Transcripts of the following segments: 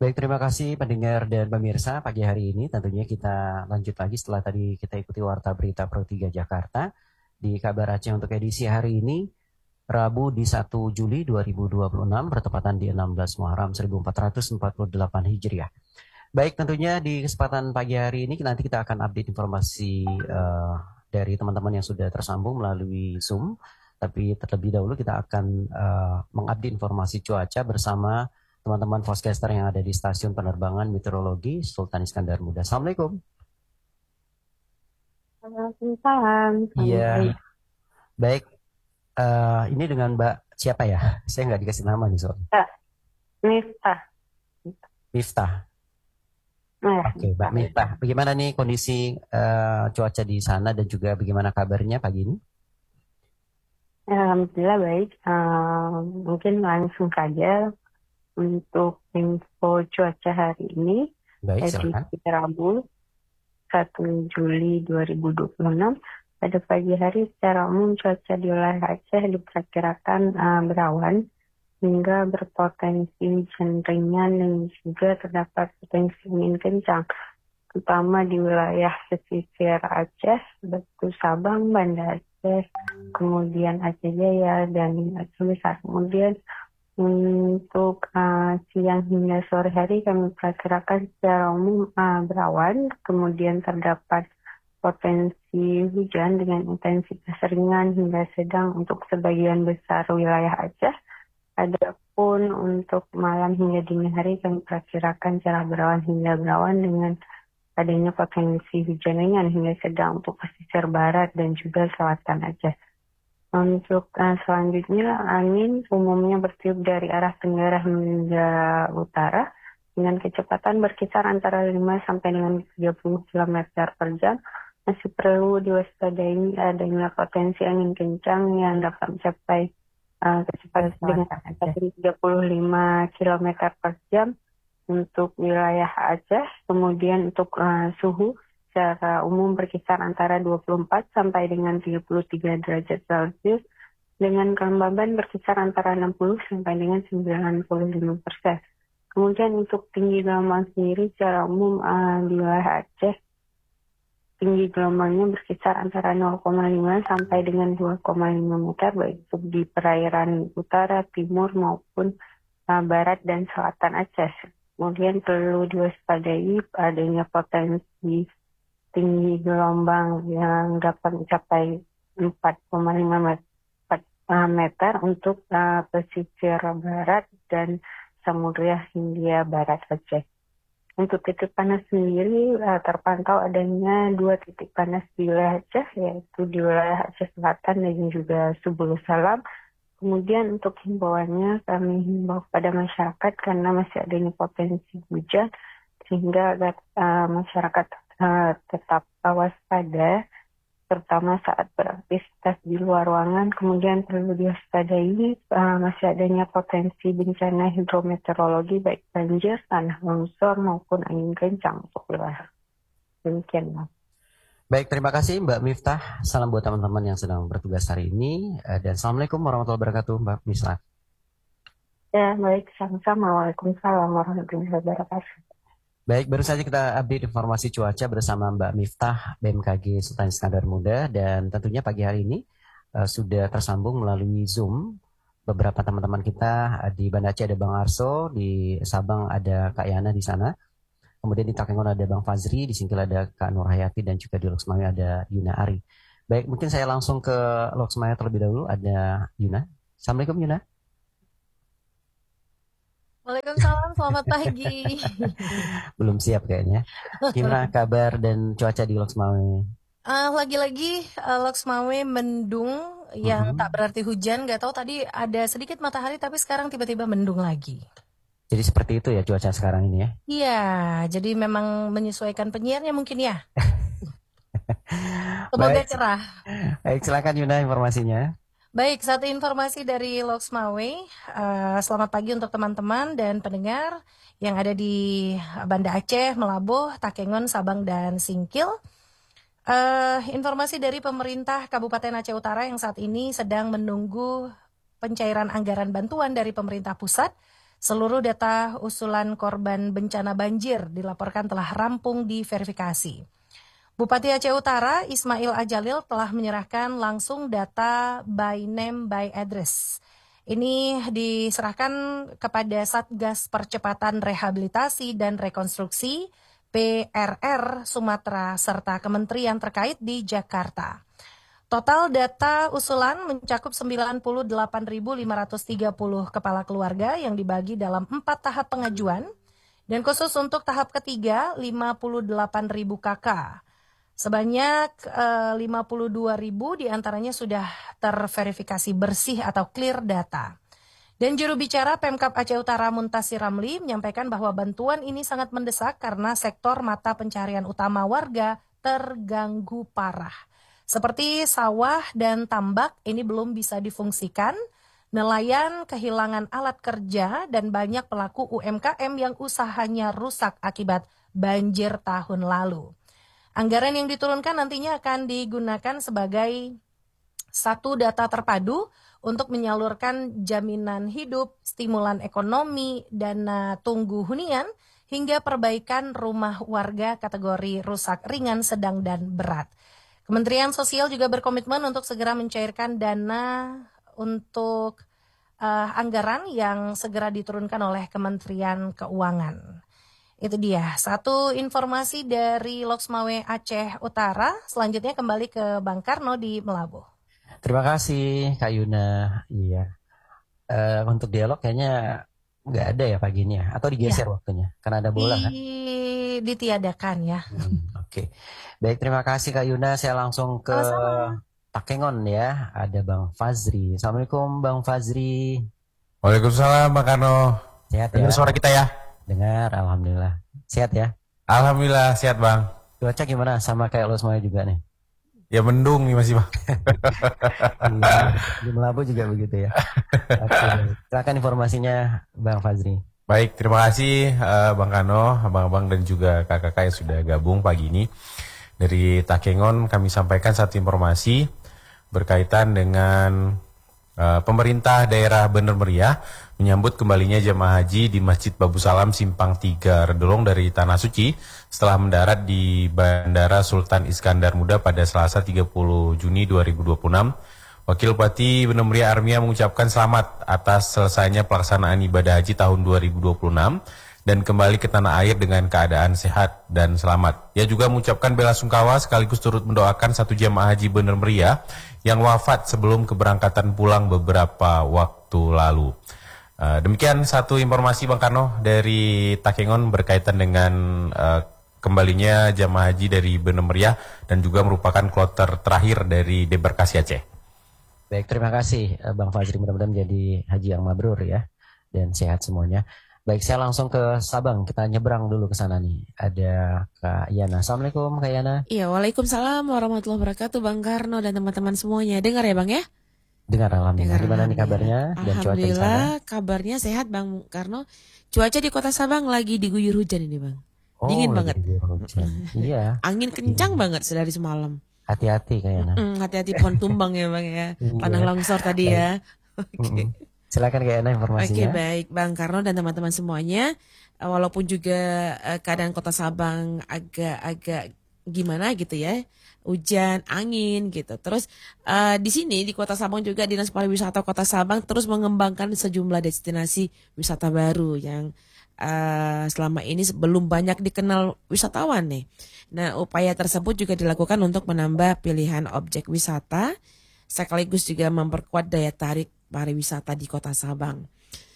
Baik, terima kasih pendengar dan pemirsa. Pagi hari ini tentunya kita lanjut lagi setelah tadi kita ikuti Warta Berita Pro 3 Jakarta di Kabar Aceh untuk edisi hari ini, Rabu di 1 Juli 2026, bertepatan di 16 Muharram 1448 Hijriah. Baik, tentunya di kesempatan pagi hari ini nanti kita akan update informasi dari teman-teman yang sudah tersambung melalui Zoom. Tapi terlebih dahulu kita akan mengupdate informasi cuaca bersama teman-teman podcaster yang ada di stasiun penerbangan meteorologi Sultan Iskandar Muda. Assalamualaikum. Waalaikumsalam. Iya, baik. Ini dengan Mbak siapa ya? Saya nggak dikasih nama nih soalnya. Miftah. Miftah. Nah, Oke, Mbak Miftah. Bagaimana nih kondisi cuaca di sana dan juga bagaimana kabarnya pagi ini? Alhamdulillah baik. Mungkin langsung saja untuk info cuaca hari ini. Baik, Di silakan. Rabu 1 Juli 2026. Pada pagi hari secara umum cuaca di wilayah Aceh diperkirakan berawan hingga berpotensi hujan ringan dan juga terdapat potensi angin kencang, terutama di wilayah pesisir Aceh, Batu Sabang, Banda Aceh, kemudian Aceh Jaya dan Aceh Besar. Kemudian untuk siang hingga sore hari kami perkirakan secara umum berawan, kemudian terdapat potensi hujan dengan intensitas ringan hingga sedang untuk sebagian besar wilayah Aceh. Adapun untuk malam hingga dini hari kami perkirakan cerah berawan hingga berawan dengan adanya potensi hujan ringan hingga sedang untuk pesisir barat dan juga selatan Aceh. Untuk selanjutnya, angin umumnya bertiup dari arah tenggara hingga utara dengan kecepatan berkisar antara 5 sampai dengan 30 km per jam. Masih perlu diwaspadai adanya potensi angin kencang yang dapat mencapai kecepatan dengan 35 km per jam untuk wilayah Aceh. Kemudian untuk suhu secara umum berkisar antara 24 sampai dengan 33 derajat Celcius dengan kelembaban berkisar antara 60 sampai dengan 95%. Kemudian untuk tinggi gelombang sendiri secara umum di wilayah Aceh tinggi gelombangnya berkisar antara 0,5 sampai dengan 2,5 meter baik itu di perairan utara, timur maupun barat dan selatan Aceh. Kemudian perlu diwaspadai adanya potensi tinggi gelombang yang dapat mencapai 4,5 meter untuk pesisir barat dan Samudra Hindia Barat Aceh. Untuk titik panas sendiri terpantau adanya 2 titik panas di wilayah Aceh, yaitu di wilayah Aceh Selatan dan juga Subulu Salam. Kemudian untuk himbauannya kami himbau kepada masyarakat karena masih adanya potensi hujan sehingga masyarakat tetap waspada terutama saat beraktivitas di luar ruangan. Kemudian perlu diwaspadai masih adanya potensi bencana hidrometeorologi baik banjir, tanah longsor maupun angin kencang untuk wilayah. Demikian, Mas. Baik, terima kasih Mbak Miftah. Salam buat teman-teman yang sedang bertugas hari ini. Dan Assalamualaikum warahmatullahi wabarakatuh, Mbak Miftah. Ya, baik. Sama-sama. Waalaikumsalam warahmatullahi wabarakatuh. Baik, baru saja kita update informasi cuaca bersama Mbak Miftah, BMKG Sultan Iskandar Muda, dan tentunya pagi hari ini sudah tersambung melalui Zoom beberapa teman-teman kita. Di Banda Aceh ada Bang Arso, di Sabang ada Kak Yana di sana, kemudian di Takengon ada Bang Fazri, di Singkil ada Kak Nur Hayati, dan juga di Loksmawe ada Yuna Ari. Baik, mungkin saya langsung ke Loksmawe terlebih dahulu, ada Yuna. Assalamualaikum Yuna. Waalaikumsalam, selamat pagi. Belum siap kayaknya. Gimana kabar dan cuaca di Loksmawe? Lagi-lagi Loksmawe mendung yang tak berarti hujan. Gak tahu tadi ada sedikit matahari tapi sekarang tiba-tiba mendung lagi. Jadi seperti itu ya cuaca sekarang ini ya? Iya, jadi memang menyesuaikan penyiarnya mungkin ya. Semoga cerah. Baik, silakan Yuna informasinya. Baik, satu informasi dari Loksmawe. Selamat pagi untuk teman-teman dan pendengar yang ada di Banda Aceh, Melabuh, Takengon, Sabang, dan Singkil. Informasi dari pemerintah Kabupaten Aceh Utara yang saat ini sedang menunggu pencairan anggaran bantuan dari pemerintah pusat Seluruh data usulan korban bencana banjir dilaporkan telah rampung diverifikasi. Bupati Aceh Utara Ismail Ajalil telah menyerahkan langsung data by name by address. Ini diserahkan kepada Satgas Percepatan Rehabilitasi dan Rekonstruksi PRR Sumatera serta kementerian terkait di Jakarta. Total data usulan mencakup 98.530 kepala keluarga yang dibagi dalam 4 tahap pengajuan dan khusus untuk tahap ketiga 58.000 KK. Sebanyak 52.000 diantaranya sudah terverifikasi bersih atau clear data. Dan juru bicara Pemkab Aceh Utara Muntasir Ramli menyampaikan bahwa bantuan ini sangat mendesak karena sektor mata pencarian utama warga terganggu parah. Seperti sawah dan tambak ini belum bisa difungsikan, nelayan kehilangan alat kerja dan banyak pelaku UMKM yang usahanya rusak akibat banjir tahun lalu. Anggaran yang diturunkan nantinya akan digunakan sebagai satu data terpadu untuk menyalurkan jaminan hidup, stimulan ekonomi, dana tunggu hunian, hingga perbaikan rumah warga kategori rusak ringan, sedang, dan berat. Kementerian Sosial juga berkomitmen untuk segera mencairkan dana untuk anggaran yang segera diturunkan oleh Kementerian Keuangan. Itu dia, satu informasi dari Loksmawe Aceh Utara. Selanjutnya kembali ke Bang Karno di Melabuh. Terima kasih Kak Yuna. Iya. Untuk dialog kayaknya nggak ada ya pagi ini ya, atau digeser waktunya karena ada bola kan? Ditiadakan ya. Oke. Baik, terima kasih Kak Yuna. Saya langsung ke Takengon ya. Ada Bang Fazri. Assalamualaikum Bang Fazri. Waalaikumsalam Bang Karno. Sehat ya? Dengar suara kita ya? Dengar, alhamdulillah. Sehat ya? Alhamdulillah sehat Bang. Cuaca gimana? Sama kayak lo semuanya juga nih? Ya mendung nih masih Bang. Iya, di Melabuh juga begitu ya. Oke. Silakan informasinya Bang Fazri. Baik, terima kasih Bang Karno, abang-abang dan juga kakak-kakak yang sudah gabung pagi ini. Dari Takengon kami sampaikan satu informasi berkaitan dengan pemerintah daerah Bener Meriah menyambut kembalinya jemaah haji di Masjid Babu Salam Simpang 3 Redolong dari Tanah Suci setelah mendarat di Bandara Sultan Iskandar Muda pada Selasa 30 Juni 2026. Wakil Bupati Bener Meriah Armia mengucapkan selamat atas selesainya pelaksanaan ibadah haji tahun 2026 dan kembali ke tanah air dengan keadaan sehat dan selamat. Ia juga mengucapkan bela sungkawa sekaligus turut mendoakan satu jemaah haji Bener Meriah yang wafat sebelum keberangkatan pulang beberapa waktu lalu. Demikian satu informasi Bang Karno dari Takengon berkaitan dengan kembalinya jemaah haji dari Bener Meriah dan juga merupakan kloter terakhir dari Debarkasi Aceh. Baik, terima kasih Bang Fazri, mudah-mudahan menjadi haji yang mabrur ya dan sehat semuanya. Baik, saya langsung ke Sabang, kita nyebrang dulu ke sana nih. Ada Kak Yana. Assalamualaikum Kak Yana. Iya, waalaikumsalam warahmatullahi wabarakatuh Bang Karno dan teman-teman semuanya. Dengar ya Bang ya? Dengar, alhamdulillah. Gimana nih kabarnya dan cuaca di sana? Alhamdulillah kabarnya sehat Bang Karno. Cuaca di Kota Sabang lagi diguyur hujan ini Bang. Dingin banget. Iya. Angin kencang banget sedari semalam. Hati-hati Kak Yana. Hati-hati pohon tumbang ya Bang ya. Tanah longsor tadi ya. Oke. Silakan Kak Yana informasinya. Oke, baik Bang Karno dan teman-teman semuanya. Walaupun juga keadaan Kota Sabang agak gimana gitu ya, hujan, angin gitu. Terus di sini di Kota Sabang juga Dinas Pariwisata Kota Sabang terus mengembangkan sejumlah destinasi wisata baru yang selama ini belum banyak dikenal wisatawan nih. Nah, upaya tersebut juga dilakukan untuk menambah pilihan objek wisata sekaligus juga memperkuat daya tarik pariwisata di Kota Sabang.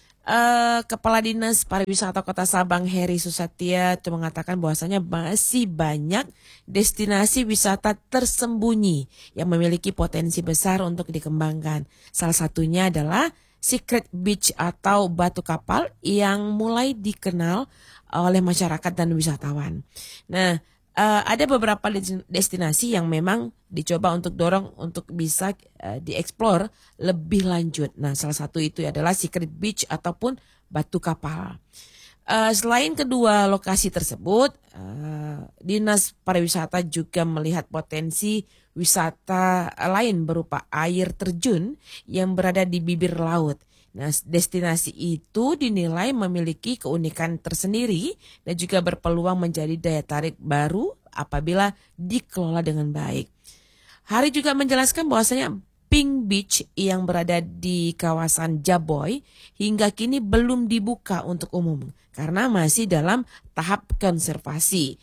Kepala Dinas Pariwisata Kota Sabang Heri Susatya itu mengatakan bahwasanya masih banyak destinasi wisata tersembunyi yang memiliki potensi besar untuk dikembangkan. Salah satunya adalah Secret Beach atau Batu Kapal yang mulai dikenal oleh masyarakat dan wisatawan. Nah, ada beberapa destinasi yang memang dicoba untuk dorong untuk bisa dieksplor lebih lanjut. Nah, salah satu itu adalah Secret Beach ataupun Batu Kapal. Selain kedua lokasi tersebut, Dinas Pariwisata juga melihat potensi wisata lain berupa air terjun yang berada di bibir laut Nah, destinasi itu dinilai memiliki keunikan tersendiri dan juga berpeluang menjadi daya tarik baru apabila dikelola dengan baik. Hari juga menjelaskan bahwasanya Pink Beach yang berada di kawasan Jaboy hingga kini belum dibuka untuk umum karena masih dalam tahap konservasi.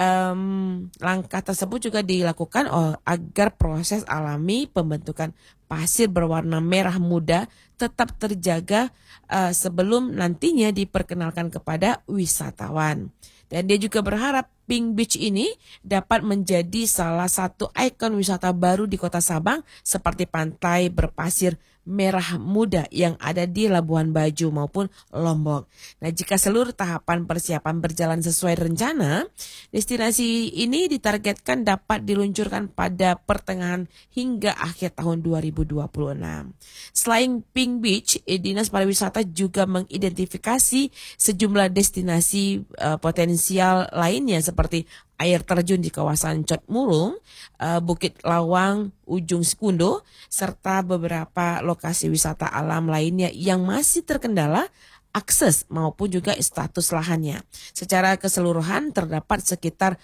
Langkah tersebut juga dilakukan agar proses alami pembentukan pasir berwarna merah muda tetap terjaga sebelum nantinya diperkenalkan kepada wisatawan. Dan dia juga berharap Pink Beach ini dapat menjadi salah satu ikon wisata baru di Kota Sabang seperti pantai berpasir merah muda yang ada di Labuan Bajo maupun Lombok. Nah, jika seluruh tahapan persiapan berjalan sesuai rencana, destinasi ini ditargetkan dapat diluncurkan pada pertengahan hingga akhir tahun 2026. Selain Pink Beach, Dinas Pariwisata juga mengidentifikasi sejumlah destinasi potensial lainnya seperti air terjun di kawasan Cot Mulung, Bukit Lawang, Ujung Sekundo, serta beberapa lokasi wisata alam lainnya yang masih terkendala akses maupun juga status lahannya. Secara keseluruhan terdapat sekitar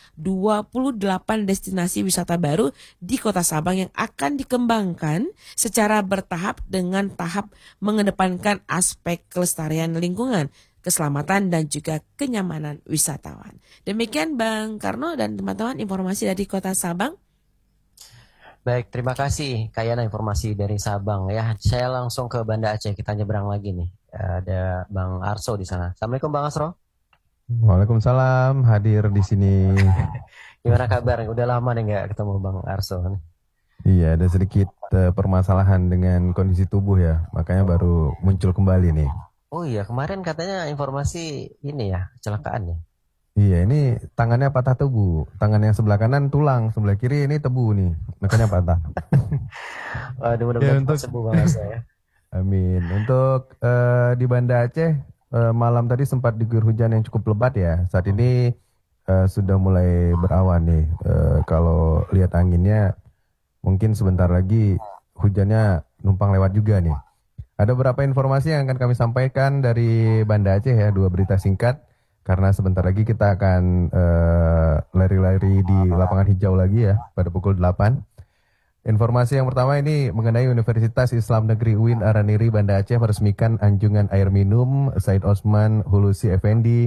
28 destinasi wisata baru di Kota Sabang yang akan dikembangkan secara bertahap dengan tahap mengedepankan aspek kelestarian lingkungan, keselamatan dan juga kenyamanan wisatawan. Demikian Bang Karno dan teman-teman informasi dari Kota Sabang. Baik, terima kasih Kak Yana informasi dari Sabang ya. Saya langsung ke Banda Aceh, kita nyebrang lagi nih. Ada Bang Arso di sana. Assalamualaikum Bang Arso. Waalaikumsalam, hadir di sini. Gimana kabar? Udah lama nih nggak ketemu Bang Arso. Iya, ada sedikit permasalahan dengan kondisi tubuh ya, makanya baru muncul kembali nih. Oh iya, kemarin katanya informasi ini ya, kecelakaan ya. Iya, ini tangannya patah tebu. Tangan yang sebelah kanan tulang, sebelah kiri ini tebu nih, makanya patah. Waduh, Ya, mudah-mudahan untuk sembuh Bang Arso ya. Amin. Untuk di Banda Aceh malam tadi sempat diguyur hujan yang cukup lebat ya. Saat ini sudah mulai berawan nih. Kalau lihat anginnya mungkin sebentar lagi hujannya numpang lewat juga nih. Ada beberapa informasi yang akan kami sampaikan dari Banda Aceh ya, 2 berita singkat. Karena sebentar lagi kita akan lari-lari di lapangan hijau lagi ya pada pukul 8. Informasi yang pertama ini mengenai Universitas Islam Negeri UIN Araniri Banda Aceh meresmikan anjungan air minum Said Osman Hulusi Effendi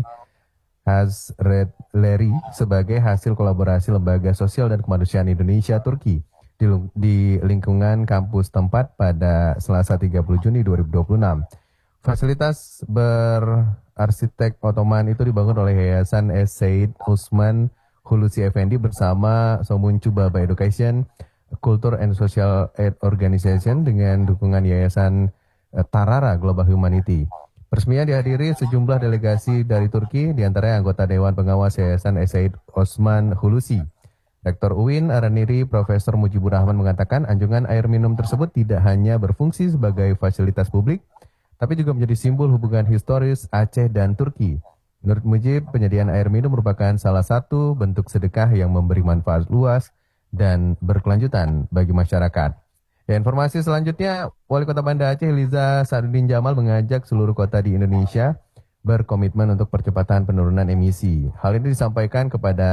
Hazretleri sebagai hasil kolaborasi Lembaga Sosial dan Kemanusiaan Indonesia Turki di lingkungan kampus tempat pada Selasa 30 Juni 2026. Fasilitas berarsitek Ottoman itu dibangun oleh Yayasan Said Osman Hulusi Effendi bersama Somuncu Baba Education, Culture and Social Aid Organization dengan dukungan Yayasan Tarara Global Humanity. Peresmian dihadiri sejumlah delegasi dari Turki, diantaranya anggota Dewan Pengawas Yayasan Said Osman Hulusi. Rektor UIN Araniri Profesor Mujibur Rahman mengatakan anjungan air minum tersebut tidak hanya berfungsi sebagai fasilitas publik, tapi juga menjadi simbol hubungan historis Aceh dan Turki. Menurut Mujib, penyediaan air minum merupakan salah satu bentuk sedekah yang memberi manfaat luas dan berkelanjutan bagi masyarakat. Ya, informasi selanjutnya, Wali Kota Banda Aceh Liza Sadudin Jamal mengajak seluruh kota di Indonesia berkomitmen untuk percepatan penurunan emisi. Hal ini disampaikan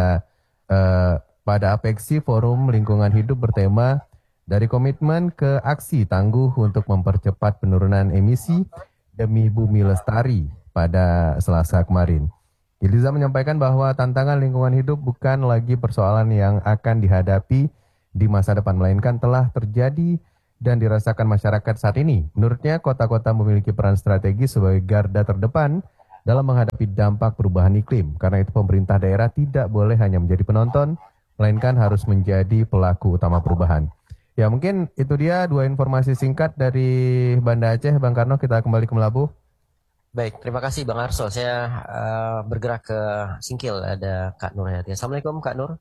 pada Apeksi Forum Lingkungan Hidup bertema dari komitmen ke aksi tangguh untuk mempercepat penurunan emisi demi bumi lestari pada Selasa kemarin. Liza menyampaikan bahwa tantangan lingkungan hidup bukan lagi persoalan yang akan dihadapi di masa depan, melainkan telah terjadi dan dirasakan masyarakat saat ini. Menurutnya, kota-kota memiliki peran strategis sebagai garda terdepan dalam menghadapi dampak perubahan iklim. Karena itu pemerintah daerah tidak boleh hanya menjadi penonton, melainkan harus menjadi pelaku utama perubahan. Ya, mungkin itu dia 2 informasi singkat dari Banda Aceh. Bang Karno, kita kembali ke Melabuh. Baik, terima kasih Bang Arso. Saya bergerak ke Singkil, ada Kak Nur Hayati. Assalamualaikum Kak Nur.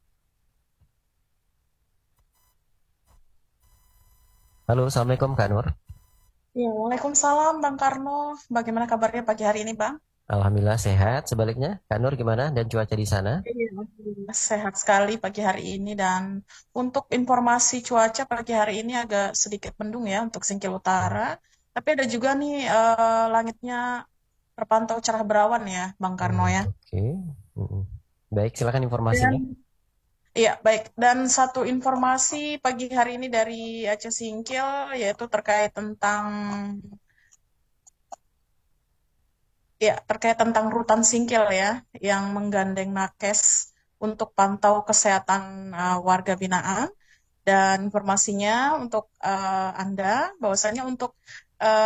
Halo, Assalamualaikum Kak Nur. Ya, Waalaikumsalam Bang Karno. Bagaimana kabarnya pagi hari ini, Bang? Alhamdulillah sehat. Sebaliknya, Kak Nur gimana dan cuaca di sana? Iya, alhamdulillah sehat sekali pagi hari ini. Dan untuk informasi cuaca pagi hari ini agak sedikit mendung ya untuk Singkil Utara. Tapi ada juga nih langitnya terpantau cerah berawan ya, Bang Karno ya. Oke. Baik, silakan informasinya. Iya, baik. Dan satu informasi pagi hari ini dari Aceh Singkil, yaitu terkait tentang rutan Singkil ya, yang menggandeng nakes untuk pantau kesehatan warga binaan. Dan informasinya untuk Anda, bahwasanya untuk